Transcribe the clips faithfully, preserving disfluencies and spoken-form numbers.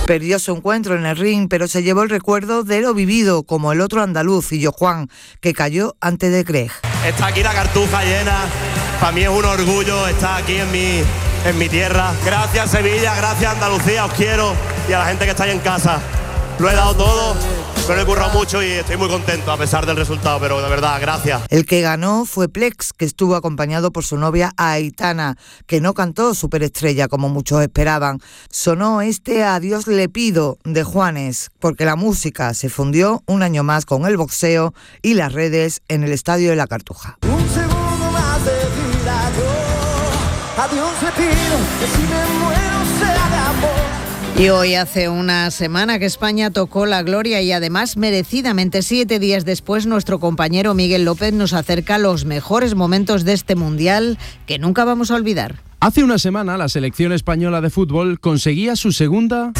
Perdió su encuentro en el ring, pero se llevó el recuerdo de lo vivido, como el otro andaluz, Illo Juan, que cayó ante De Cregg. Está aquí la Cartuja llena, para mí es un orgullo estar aquí en mi, en mi tierra. Gracias Sevilla, gracias Andalucía, os quiero, y a la gente que está ahí en casa. Lo he dado todo, me lo he currado mucho y estoy muy contento a pesar del resultado, pero de verdad, gracias. El que ganó fue Plex, que estuvo acompañado por su novia Aitana, que no cantó Superestrella como muchos esperaban. Sonó este A Dios le pido de Juanes, porque la música se fundió un año más con el boxeo y las redes en el Estadio de la Cartuja. Un segundo más de vida yo, a Dios le pido que si me muero sea de amor. Y hoy hace una semana que España tocó la gloria y además merecidamente siete días después nuestro compañero Miguel López nos acerca los mejores momentos de este Mundial que nunca vamos a olvidar. Hace una semana la selección española de fútbol conseguía su segunda...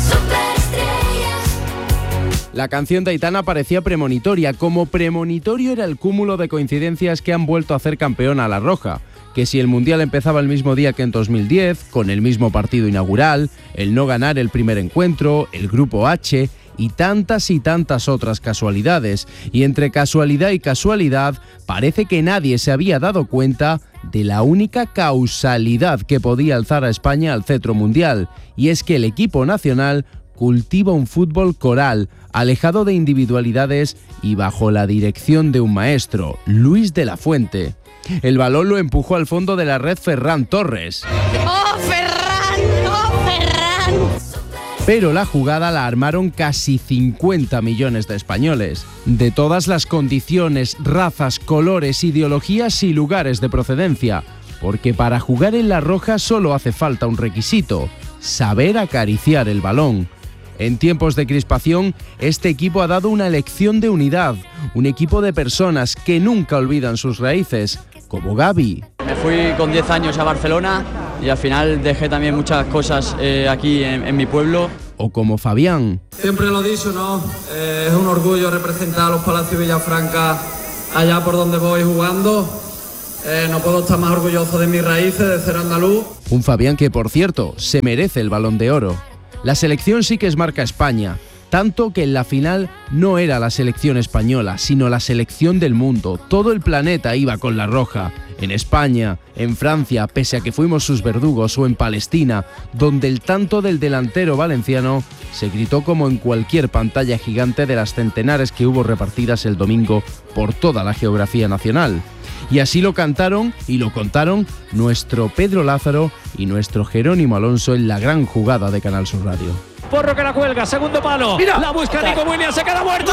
La canción de Aitana parecía premonitoria, como premonitorio era el cúmulo de coincidencias que han vuelto a hacer campeona a la Roja. Que si el Mundial empezaba el mismo día que en dos mil diez, con el mismo partido inaugural, el no ganar el primer encuentro, el Grupo H y tantas y tantas otras casualidades. Y entre casualidad y casualidad, parece que nadie se había dado cuenta de la única causalidad que podía alzar a España al cetro mundial, y es que el equipo nacional cultiva un fútbol coral, alejado de individualidades y bajo la dirección de un maestro, Luis de la Fuente. El balón lo empujó al fondo de la red Ferran Torres. ¡Oh, Ferran! ¡Oh, Ferran! Pero la jugada la armaron casi cincuenta millones de españoles, de todas las condiciones, razas, colores, ideologías y lugares de procedencia, porque para jugar en la Roja solo hace falta un requisito: saber acariciar el balón. En tiempos de crispación, este equipo ha dado una lección de unidad, un equipo de personas que nunca olvidan sus raíces, como Gavi. Me fui con diez años a Barcelona y al final dejé también muchas cosas eh, aquí en, en mi pueblo. O como Fabián. Siempre lo he dicho, ¿no? Eh, es un orgullo representar a los Palacios Villafranca allá por donde voy jugando. Eh, no puedo estar más orgulloso de mis raíces, de ser andaluz. Un Fabián que, por cierto, se merece el Balón de Oro. La selección sí que es marca España, tanto que en la final no era la selección española, sino la selección del mundo. Todo el planeta iba con la roja. En España, en Francia, pese a que fuimos sus verdugos, o en Palestina, donde el tanto del delantero valenciano se gritó como en cualquier pantalla gigante de las centenares que hubo repartidas el domingo por toda la geografía nacional. Y así lo cantaron y lo contaron nuestro Pedro Lázaro y nuestro Jerónimo Alonso en la gran jugada de Canal Sur Radio. Porro que la cuelga, segundo palo. Mira, la busca Nico Williams, se queda muerto.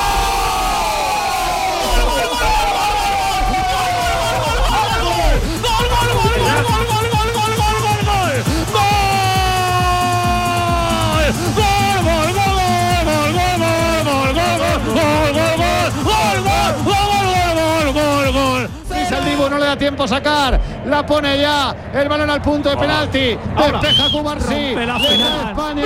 No le da tiempo a sacar, la pone ya, el balón al punto de penalti, despeja Cubarsí, la España.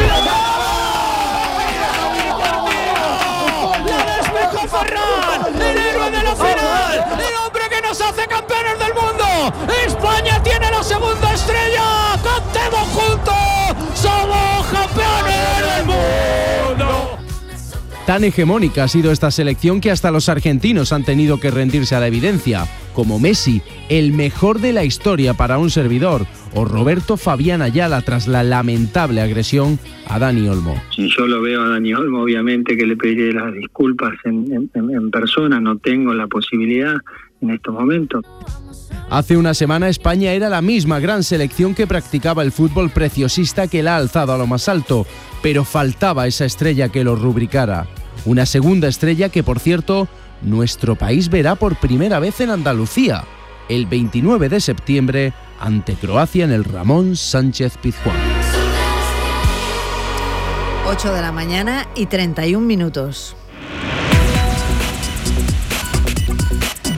La despejó Ferran, el héroe de la final, el hombre que nos hace campeones del mundo. España tiene la segunda estrella, cantemos juntos, somos campeones del mundo. Tan hegemónica ha sido esta selección que hasta los argentinos han tenido que rendirse a la evidencia, como Messi, el mejor de la historia para un servidor, o Roberto Fabián Ayala tras la lamentable agresión a Dani Olmo. Si yo lo veo a Dani Olmo, obviamente que le pediré las disculpas en, en, en persona, no tengo la posibilidad en estos momentos. Hace una semana España era la misma gran selección que practicaba el fútbol preciosista que la ha alzado a lo más alto, pero faltaba esa estrella que lo rubricara. Una segunda estrella que, por cierto, nuestro país verá por primera vez en Andalucía, el veintinueve de septiembre, ante Croacia en el Ramón Sánchez Pizjuán. ocho de la mañana y treinta y un minutos.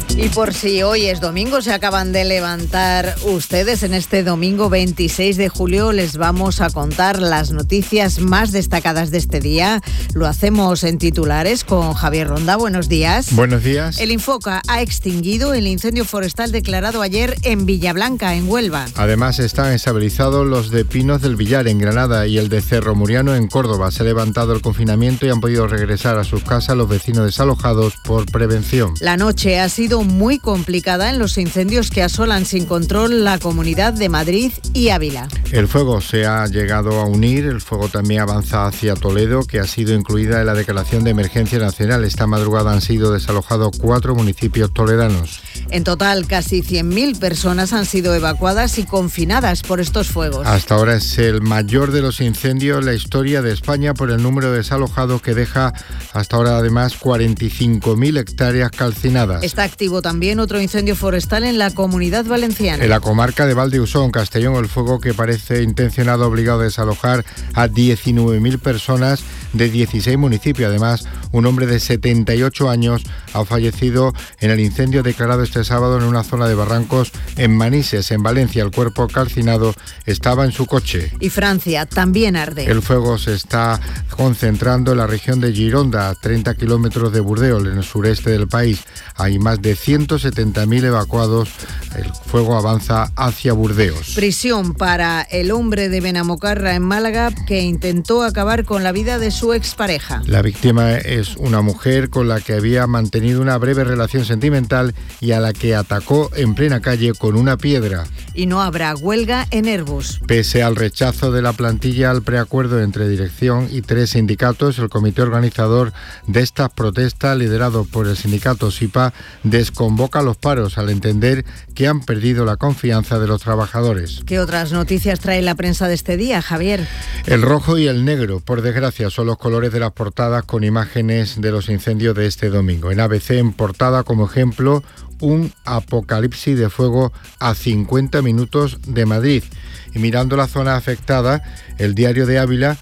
Y por si hoy es domingo, se acaban de levantar ustedes, en este domingo veintiséis de julio les vamos a contar las noticias más destacadas de este día. Lo hacemos en titulares con Javier Ronda. Buenos días. Buenos días. El Infoca ha extinguido el incendio forestal declarado ayer en Villablanca, en Huelva. Además están estabilizados los de Pinos del Villar, en Granada, y el de Cerro Muriano, en Córdoba. Se ha levantado el confinamiento y han podido regresar a sus casas los vecinos desalojados por prevención. La noche ha sido muy complicada en los incendios que asolan sin control la Comunidad de Madrid y Ávila. El fuego se ha llegado a unir, el fuego también avanza hacia Toledo, que ha sido incluida en la declaración de emergencia nacional. Esta madrugada han sido desalojados cuatro municipios toledanos. En total, casi cien mil personas han sido evacuadas y confinadas por estos fuegos. Hasta ahora es el mayor de los incendios en la historia de España por el número de desalojados, que deja hasta ahora además cuarenta y cinco mil hectáreas calcinadas. Está activo también otro incendio forestal en la Comunidad Valenciana. En la comarca de Valdeusón, Castellón, el fuego que parece intencionado ha obligado a desalojar a diecinueve mil personas de dieciséis municipios. Además, un hombre de setenta y ocho años ha fallecido en el incendio declarado este sábado en una zona de barrancos en Manises, en Valencia. El cuerpo calcinado estaba en su coche. Y Francia también arde. El fuego se está concentrando en la región de Gironda, a treinta kilómetros de Burdeos, en el sureste del país. Hay más de ciento setenta mil evacuados. El fuego avanza hacia Burdeos. Prisión para el hombre de Benamocarra, en Málaga, que intentó acabar con la vida de su expareja. La víctima es una mujer con la que había mantenido una breve relación sentimental y a la que atacó en plena calle con una piedra. Y no habrá huelga en Airbus. Pese al rechazo de la plantilla al preacuerdo entre dirección y tres sindicatos, el comité organizador de estas protestas, liderado por el sindicato SIPA, desconvoca los paros al entender que han perdido la confianza de los trabajadores. ¿Qué otras noticias trae la prensa de este día, Javier? El rojo y el negro, por desgracia, son los colores de las portadas con imágenes de los incendios de este domingo. En A B C, en portada, como ejemplo, un apocalipsis de fuego a cincuenta minutos de Madrid. Y mirando la zona afectada, el Diario de Ávila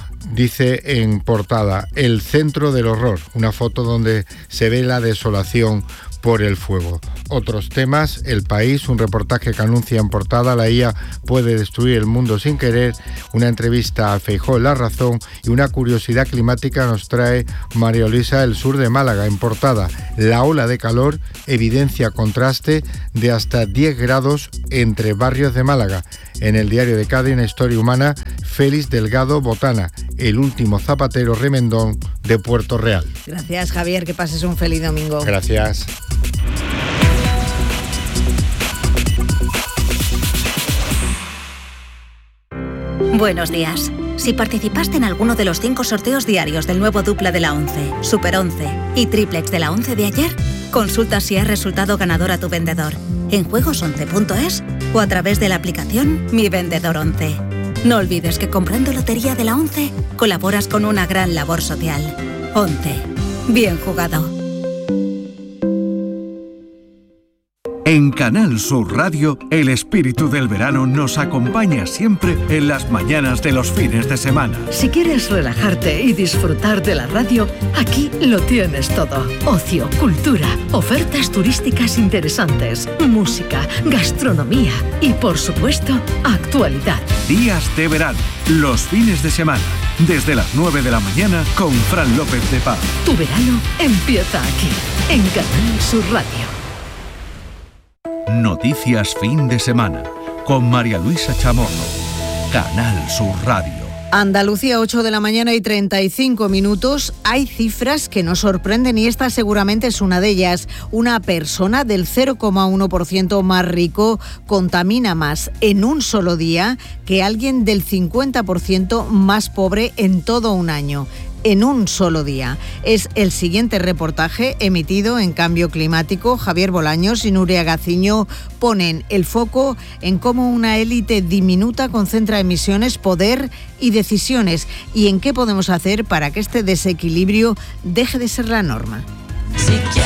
dice en portada: el centro del horror, una foto donde se ve la desolación por el fuego. Otros temas: El País, un reportaje que anuncia en portada: la I A puede destruir el mundo sin querer. Una entrevista a Feijóo en La Razón, y una curiosidad climática nos trae María Luisa, el sur de Málaga. En portada: la ola de calor evidencia contraste de hasta diez grados entre barrios de Málaga. En el Diario de Cádiz, una historia humana: Félix Delgado Botana, el último zapatero remendón de Puerto Real. Gracias, Javier, que pases un feliz domingo. Gracias. Buenos días. Si participaste en alguno de los cinco sorteos diarios del nuevo Dupla de la once, Super once y Triplex de la once de ayer, consulta si has resultado ganador a tu vendedor en juegos once punto es o a través de la aplicación Mi Vendedor once. No olvides que comprando Lotería de la once colaboras con una gran labor social. once. Bien jugado. En Canal Sur Radio, el espíritu del verano nos acompaña siempre en las mañanas de los fines de semana. Si quieres relajarte y disfrutar de la radio, aquí lo tienes todo. Ocio, cultura, ofertas turísticas interesantes, música, gastronomía y, por supuesto, actualidad. Días de verano, los fines de semana, desde las nueve de la mañana con Fran López de Paz. Tu verano empieza aquí, en Canal Sur Radio. Noticias fin de semana con María Luisa Chamorro. Canal Sur Radio. Andalucía, ocho de la mañana y treinta y cinco minutos. Hay cifras que nos sorprenden y esta seguramente es una de ellas. Una persona del cero coma uno por ciento más rico contamina más en un solo día que alguien del cincuenta por ciento más pobre en todo un año. En un solo día. Es el siguiente reportaje emitido en Cambio Climático. Javier Bolaños y Nuria Gaciño ponen el foco en cómo una élite diminuta concentra emisiones, poder y decisiones, y en qué podemos hacer para que este desequilibrio deje de ser la norma.